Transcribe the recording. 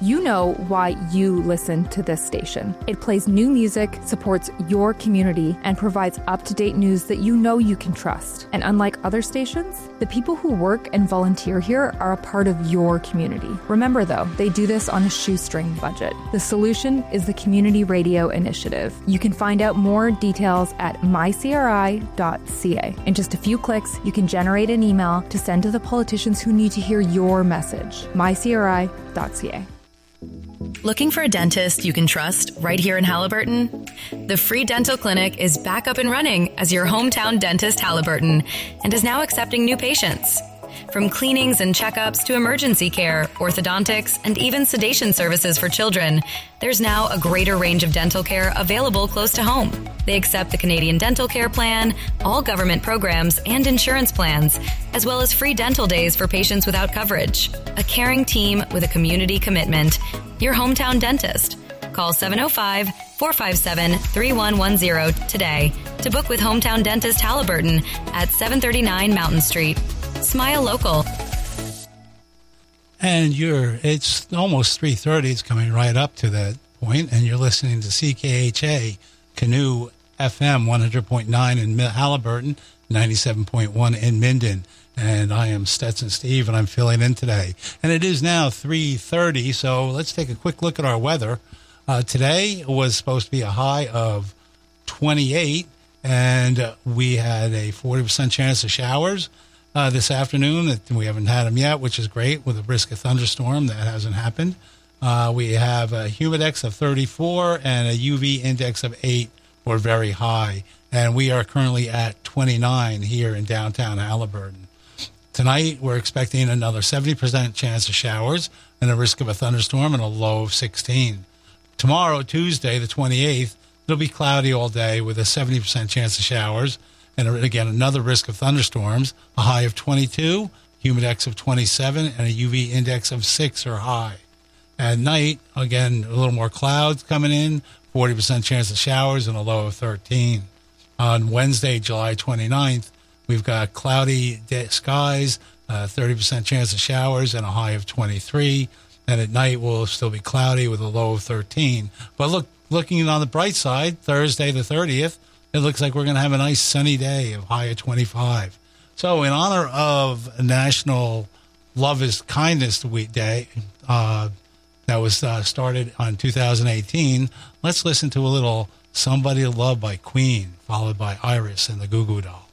You know why you listen to this station. It plays new music, supports your community, and provides up-to-date news that you know you can trust. And unlike other stations, the people who work and volunteer here are a part of your community. Remember, though, they do this on a shoestring budget. The solution is the Community Radio Initiative. You can find out more details at mycri.ca. In just a few clicks, you can generate an email to send to the politicians who need to hear your message. mycri.ca. Looking for a dentist you can trust right here in Halliburton? The Free Dental Clinic is back up and running as your hometown dentist, Halliburton, and is now accepting new patients. From cleanings and checkups to emergency care, orthodontics, and even sedation services for children, there's now a greater range of dental care available close to home. They accept the Canadian Dental Care Plan, all government programs and insurance plans, as well as free dental days for patients without coverage. A caring team with a community commitment. Your hometown dentist. Call 705-457-3110 today to book with Hometown Dentist Halliburton at 739 Mountain Street. Smile local. And it's almost 3:30. It's coming right up to that point, and you're listening to CKHA Canoe FM 100.9 in Halliburton, 97.1 in Minden. And I am Stetson Steve, and I'm filling in today. And it is now 3:30, so let's take a quick look at our weather. Today was supposed to be a high of 28, and we had a 40% chance of showers this afternoon. We haven't had them yet, which is great, with a brisk thunderstorm. That hasn't happened. We have a humidex of 34 and a UV index of 8, or very high. And we are currently at 29 here in downtown Halliburton. Tonight, we're expecting another 70% chance of showers and a risk of a thunderstorm and a low of 16. Tomorrow, Tuesday, the 28th, it'll be cloudy all day with a 70% chance of showers and, again, another risk of thunderstorms, a high of 22, humidex of 27, and a UV index of 6 or high. At night, again, a little more clouds coming in, 40% chance of showers and a low of 13. On Wednesday, July 29th, we've got cloudy skies, 30% chance of showers, and a high of 23. And at night, we'll still be cloudy with a low of 13. But looking on the bright side, Thursday the 30th, it looks like we're going to have a nice sunny day of high of 25. So in honor of National Love is Kindness Day, that was started on 2018, let's listen to a little Somebody to Love by Queen, followed by Iris and the Goo Goo Dolls.